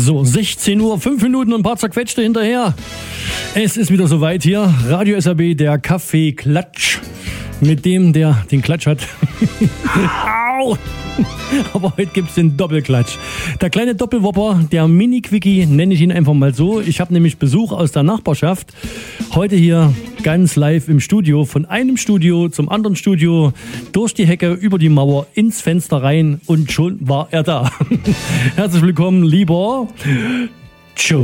So, 16 Uhr, 5 Minuten und ein paar zerquetschte hinterher. Es ist wieder soweit hier. Radio SAB, der Kaffeeklatsch. Mit dem, der den Klatsch hat. Au! Aber heute gibt's den Doppelklatsch. Der kleine Doppelwopper, der Mini-Quickie, nenne ich ihn einfach mal so. Ich habe nämlich Besuch aus der Nachbarschaft. Heute hier ganz live im Studio. Von einem Studio zum anderen Studio. Durch die Hecke, über die Mauer, ins Fenster rein. Und schon war er da. Herzlich willkommen, lieber Joe.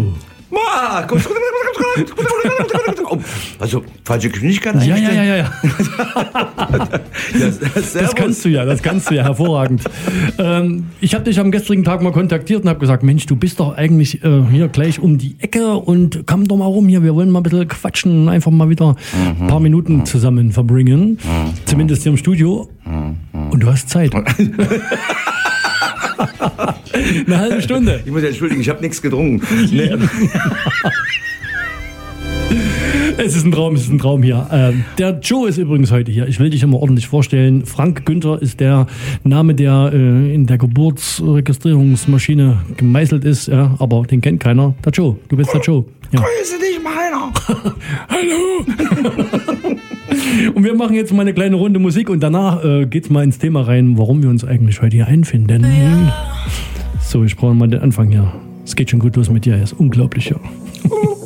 Also, falsche Geschwindigkeit eigentlich? Ja. Das kannst du ja hervorragend. Ich habe dich am gestrigen Tag mal kontaktiert und habe gesagt, Mensch, du bist doch eigentlich hier gleich um die Ecke und komm doch mal rum hier, wir wollen mal ein bisschen quatschen, einfach mal wieder ein paar Minuten zusammen verbringen, zumindest hier im Studio. Und du hast Zeit. Eine halbe Stunde. Ich muss ja entschuldigen, ich habe nichts getrunken. Nee. Es ist ein Traum hier. Der Joe ist übrigens heute hier. Ich will dich immer ordentlich vorstellen. Frank Günther ist der Name, der in der Geburtsregistrierungsmaschine gemeißelt ist. Ja, aber den kennt keiner. Der Joe, du bist der Joe. Ja. Grüße dich, meiner. Hallo. Und wir machen jetzt mal eine kleine Runde Musik und danach geht's mal ins Thema rein, warum wir uns eigentlich heute hier einfinden. Ja. So, ich brauche mal den Anfang hier. Es geht schon gut los mit dir, er ist unglaublich, ja.